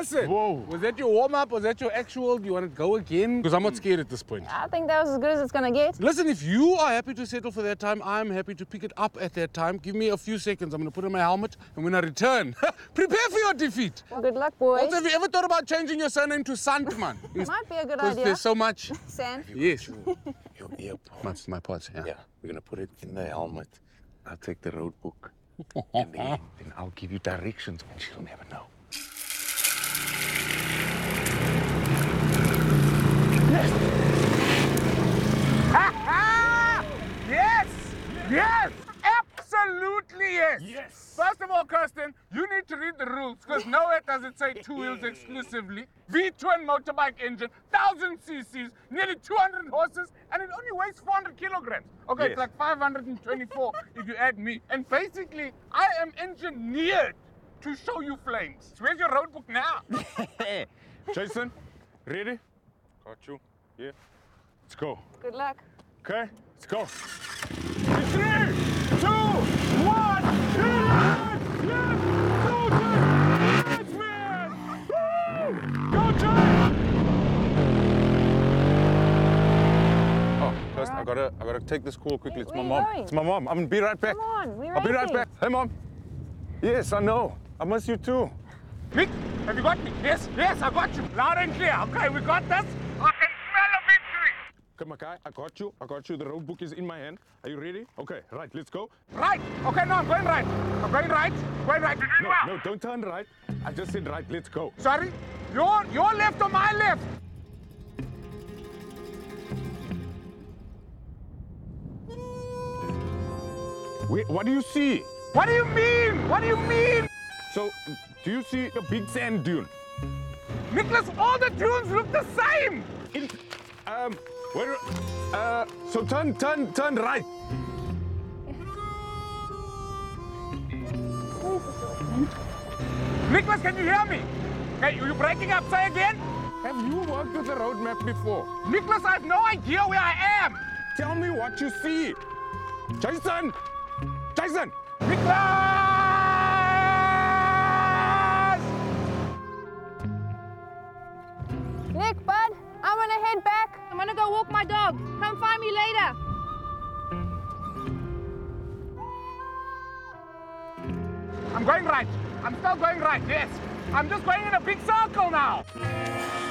Listen, Whoa. was that your warm-up? Was that your actual? Do you want to go again? Because I'm not scared at this point. I think that was as good as it's gonna get. Listen, if you are happy to settle for that time, I'm happy to pick it up at that time. Give me a few seconds. I'm going to put on my helmet, and when I return, prepare for your defeat. Good luck, boys. Also, have you ever thought about changing your surname to Sandman? Might be a good Because idea. there's so much. Sand. Yes. Your earpods. My pods, yeah. Yeah, we're gonna put it in the helmet. I'll take the road book. And then I'll give you directions, and she'll never know. Yes! Yes! Absolutely yes! Yes. First of all, Kirsten, you need to read the rules because nowhere does it say two wheels exclusively. V-twin motorbike engine, 1,000 cc's, nearly 200 horses, and it only weighs 400 kilograms. Okay, Yes. it's like 524 if you add me. And basically, I am engineered to show you flames. So where's your road book now? Jason, ready? Got you. Yeah. Let's go. Good luck. Okay, let's go. 3, 2, 1, yes! Go, Jay! Yes, man! Woo! Go, Jay! Oh, first I gotta take this call quickly. It's Where my are you mom. going? It's my mom. I'm gonna be right back. Come on, we're I'll be right racing. back. Hey, mom. Yes, I know. I miss you too. Mick, have you got me? Yes, yes, I got you. Loud and clear. Okay, we got this. I can smell a victory. Okay, Makai, I got you. I got you. The road book is in my hand. Are you ready? Okay, right, let's go. Right. Okay, no, I'm going right. I'm going right. Going right. You're doing well. No, don't turn right. I just said right, let's go. Sorry? Your left or my left? Wait, what do you see? What do you mean? What do you mean? So, do you see a big sand dune? Nicholas, all the dunes look the same. Where, so turn right. Nicholas, can you hear me? Hey, are you breaking up? Say again? Have you worked with the road map before? Nicholas, I have no idea where I am. Tell me what you see. Jason! Jason! Nicholas! Nick, bud, I'm gonna head back. I'm gonna go walk my dog. Come find me later. I'm going right. I'm still going right, yes. I'm just going in a big circle now.